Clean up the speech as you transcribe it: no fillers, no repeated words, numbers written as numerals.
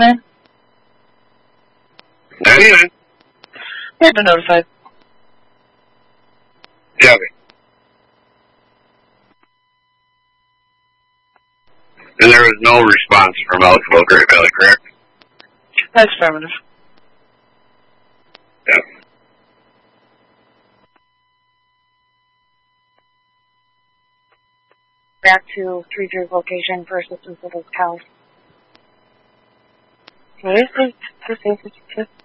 name? 99. Yeah, I've been notified. Copy. And there was no response from Elkville Great Valley, correct? That's affirmative. Yeah. Back to 3-3 location for assistance with his house. What is this?